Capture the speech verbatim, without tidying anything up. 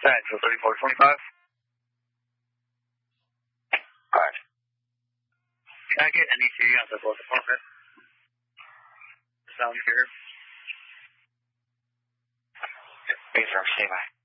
Thanks, so thirty-four twenty-five. Alright. Can I get an E T on the both department? Sound here. Thanks for standing by.